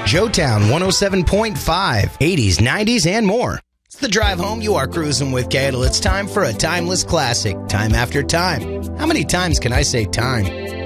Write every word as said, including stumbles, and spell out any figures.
Joetown one oh seven point five, eighties, nineties, and more. It's the drive home. You are cruising with Cadle. It's time for a timeless classic, time after time. How many times can I say time?